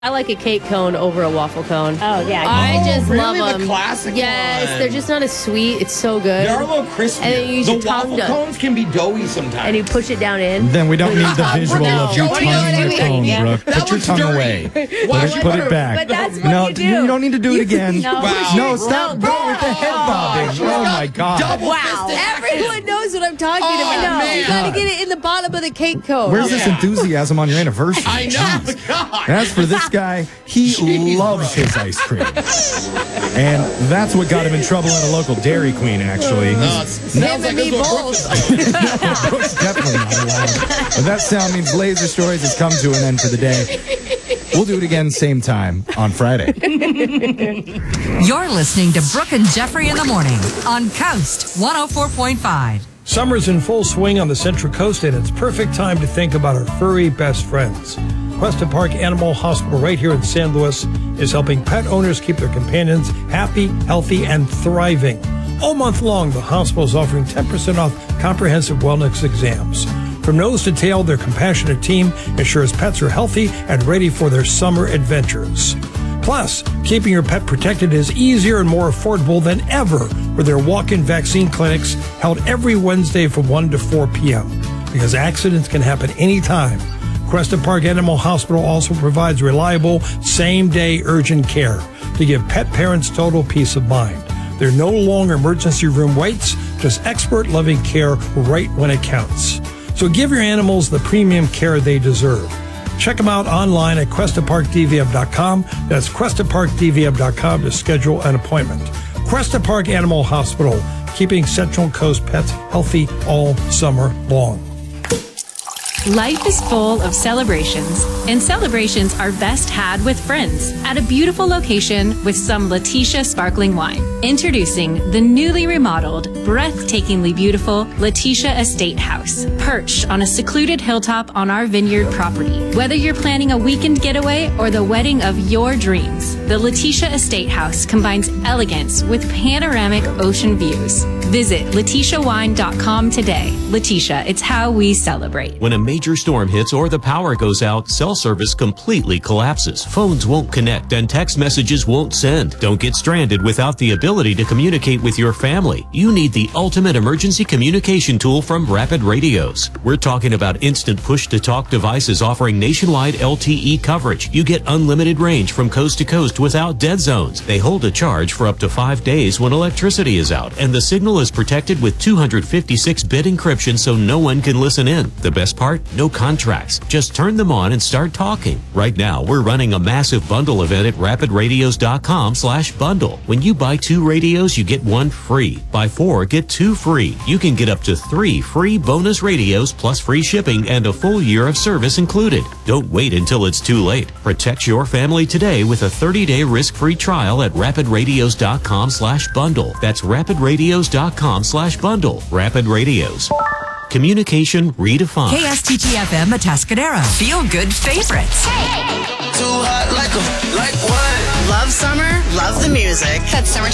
I like a cake cone over a waffle cone. Oh, yeah. I just really? love them. The classic Yes, one. they're just not as sweet. It's so good. They are a little crispy. And then you use the your tongue waffle cones can be doughy sometimes. and you push it down in. Then we don't need the visual of you No. tonguing your phone, Yeah. Brooke. That Put your was tongue dirty. away. Why Put it back. But that's what no, you do. you don't need to do it again. No. Wow. No, stop. Go with the head bobbing. Oh, my God. Wow. Everyone knows what I'm talking about. man. You gotta get it in the bottom of the cake cone. Where's this enthusiasm on your anniversary? I know. God. As for this guy, he loves his ice cream. And that's what got him in trouble at a local Dairy Queen, actually. Sounds Him like and me that's what both. Brooke's definitely not allowed. But that sound means Laser Stories has come to an end for the day. We'll do it again same time on Friday. You're listening to Brooke and Jeffrey in the morning on Coast 104.5. Summer's in full swing on the Central Coast, and it's perfect time to think about our furry best friends. Cuesta Park Animal Hospital right here in San Luis is helping pet owners keep their companions happy, healthy, and thriving. All month long, the hospital is offering 10% off comprehensive wellness exams. From nose to tail, their compassionate team ensures pets are healthy and ready for their summer adventures. Plus, keeping your pet protected is easier and more affordable than ever with their walk-in vaccine clinics held every Wednesday from 1 to 4 p.m. Because accidents can happen anytime. Cuesta Park Animal Hospital also provides reliable, same-day urgent care to give pet parents total peace of mind. There are no longer emergency room waits, just expert loving care right when it counts. So give your animals the premium care they deserve. Check them out online at QuestaParkDVM.com. That's QuestaParkDVM.com to schedule an appointment. Cuesta Park Animal Hospital, keeping Central Coast pets healthy all summer long. Life is full of celebrations, and celebrations are best had with friends at a beautiful location with some Letitia sparkling wine. Introducing the newly remodeled, breathtakingly beautiful Letitia Estate House, perched on a secluded hilltop on our vineyard property. Whether you're planning a weekend getaway or the wedding of your dreams, the Letitia Estate House combines elegance with panoramic ocean views. Visit LetitiaWine.com today. Letitia, it's how we celebrate. When a major storm hits or the power goes out, cell service completely collapses. Phones won't connect and text messages won't send. Don't get stranded without the ability to communicate with your family. You need the ultimate emergency communication tool from Rapid Radios. We're talking about instant push-to-talk devices offering nationwide LTE coverage. You get unlimited range from coast to coast without dead zones. They hold a charge for up to 5 days when electricity is out, and the signal is protected with 256-bit encryption so no one can listen in. The best part? No contracts. Just turn them on and start talking. Right now, we're running a massive bundle event at rapidradios.com/bundle. When you buy 2 radios, you get 1 free. Buy 4, get 2 free. You can get up to 3 free bonus radios plus free shipping and a full year of service included. Don't wait until it's too late. Protect your family today with a 30-day risk-free trial at rapidradios.com/bundle. That's rapidradios.com/bundle. Rapid Radios. Communication redefined. KSTT-FM Atascadero. Feel good favorites. Too hot like what? Love summer, love the music. That's Summer